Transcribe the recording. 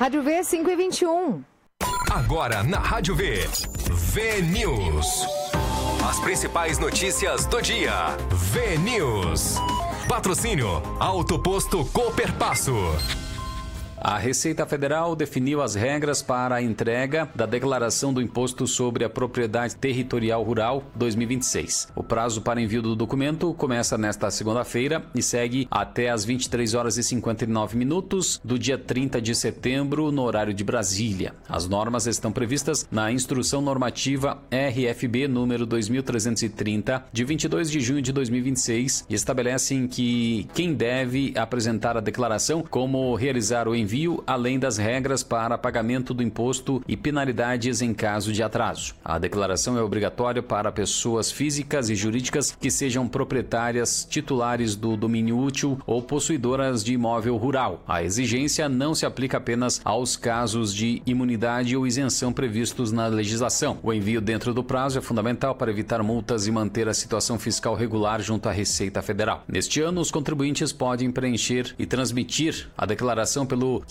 Rádio V 5h21. Agora na Rádio V, V-News. As principais notícias do dia. V-News. Patrocínio Auto Posto Cooperpasso. A Receita Federal definiu as regras para a entrega da declaração do Imposto sobre a Propriedade Territorial Rural 2026. O prazo para envio do documento começa nesta segunda-feira e segue até às 23h59 do dia 30 de setembro, no horário de Brasília. As normas estão previstas na Instrução Normativa RFB número 2330, de 22 de junho de 2026, e estabelecem que quem deve apresentar a declaração, como realizar o envio, além das regras para pagamento do imposto e penalidades em caso de atraso. A declaração é obrigatória para pessoas físicas e jurídicas que sejam proprietárias, titulares do domínio útil ou possuidoras de imóvel rural. A exigência não se aplica apenas aos casos de imunidade ou isenção previstos na legislação. O envio dentro do prazo é fundamental para evitar multas e manter a situação fiscal regular junto à Receita Federal. Neste ano, os contribuintes podem preencher e transmitir a declaração pelo